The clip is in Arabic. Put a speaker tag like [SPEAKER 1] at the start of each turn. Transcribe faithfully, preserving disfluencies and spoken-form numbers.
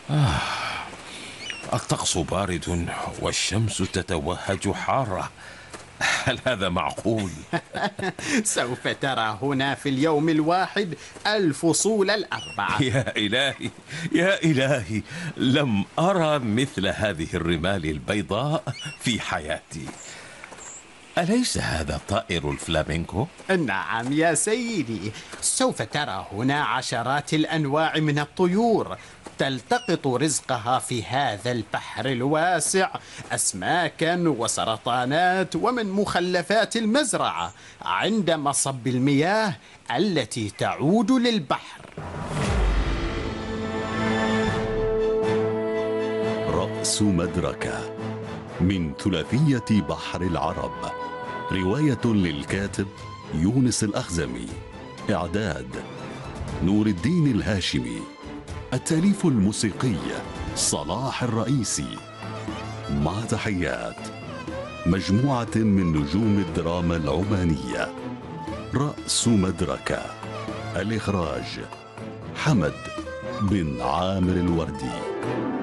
[SPEAKER 1] آه، الطقس بارد والشمس تتوهج حارة. هل هذا معقول؟
[SPEAKER 2] سوف ترى هنا في اليوم الواحد الفصول الأربعة.
[SPEAKER 1] يا إلهي، يا إلهي، لم أرى مثل هذه الرمال البيضاء في حياتي. أليس هذا طائر الفلامينكو؟
[SPEAKER 2] نعم يا سيدي، سوف ترى هنا عشرات الأنواع من الطيور تلتقط رزقها في هذا البحر الواسع، أسماكا وسرطانات ومن مخلفات المزرعة عند مصب المياه التي تعود للبحر.
[SPEAKER 3] رأس مدركة من ثلاثية بحر العرب، رواية للكاتب يونس الأخزمي، إعداد نور الدين الهاشمي، التأليف الموسيقي صلاح الرئيسي، مع تحيات مجموعة من نجوم الدراما العمانية. رأس مدركة، الإخراج حمد بن عامر الوردي.